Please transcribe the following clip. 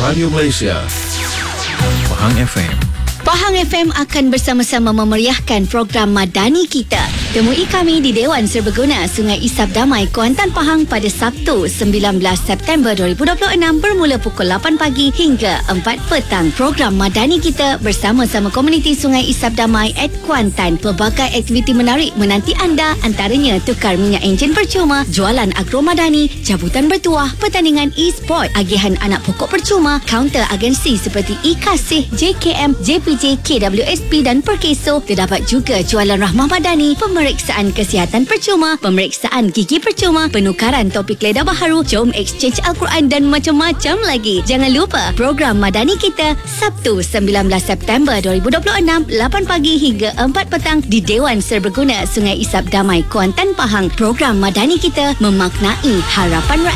Radio Malaysia. Pahang FM. Pahang FM akan bersama-sama memeriahkan program Madani Kita. Temui kami di Dewan Serbaguna Sungai Isap Damai, Kuantan, Pahang pada Sabtu 19 September 2026 bermula pukul 8 pagi hingga 4 petang. Program Madani Kita bersama-sama komuniti Sungai Isap Damai at Kuantan. Pelbagai aktiviti menarik menanti anda, antaranya tukar minyak enjin percuma, jualan agro madani, cabutan bertuah, pertandingan e-sport, agihan anak pokok percuma, kaunter agensi seperti e-Kasih, JKM, JPJ, KWSP dan Perkeso. Terdapat juga jualan rahmah madani, pemeriksaan kesihatan percuma, pemeriksaan gigi percuma, penukaran topik lidah baharu, jom exchange Al-Quran dan macam-macam lagi. Jangan lupa program Madani Kita Sabtu 19 September 2026 8 pagi hingga 4 petang di Dewan Serbaguna Sungai Isap Damai, Kuantan, Pahang. Program Madani Kita memaknai harapan rakyat.